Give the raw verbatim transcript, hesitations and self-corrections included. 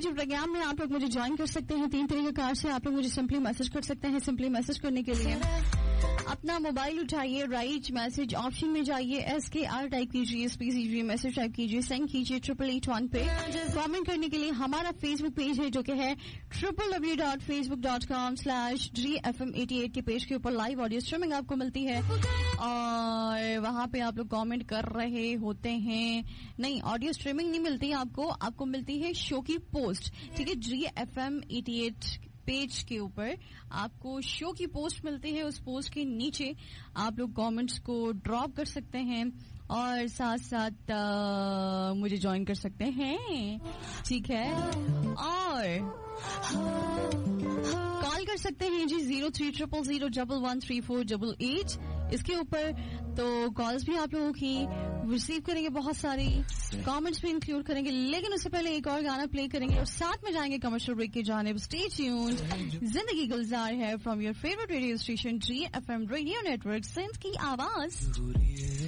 के प्रोग्राम में आप लोग मुझे ज्वाइन कर सकते हैं तीन तरीके कार से. आप लोग मुझे सिंपली मैसेज कर सकते हैं. सिंपली मैसेज करने के लिए अपना मोबाइल उठाइए, राइट मैसेज ऑप्शन में जाइए, एस के आर टाइप कीजिए, स्पेस कीजिए, मैसेज टाइप कीजिए, सेंड कीजिए ट्रिपल एट वन पे. कमेंट करने के लिए हमारा फेसबुक पेज है जो कि है triple W dot Facebook dot com slash D F M eighty eight के पेज के ऊपर लाइव ऑडियो स्ट्रीमिंग आपको मिलती है और वहां पे आप लोग कमेंट कर रहे होते हैं. नहीं, ऑडियो स्ट्रीमिंग नहीं मिलती आपको, आपको मिलती है शो की पोस्ट. ठीक है, D F M eighty eight page के ऊपर आपको शो की पोस्ट मिलती है. उस पोस्ट के नीचे आप लोग कमेंट्स को ड्रॉप कर सकते हैं और साथ साथ आ, मुझे ज्वाइन कर सकते हैं. ठीक है, और कॉल कर सकते हैं जी zero three triple zero double one three four double eight इसके ऊपर. तो कॉल्स भी आप लोगों की रिसीव करेंगे, बहुत सारी कमेंट्स भी इंक्लूड करेंगे. लेकिन उससे पहले एक और गाना प्ले करेंगे और साथ में जाएंगे कमर्शियल ब्रेक की जानिब. Stay tuned. जिंदगी गुलजार है from your favourite radio station ji F M radio network, Sindh की आवाज.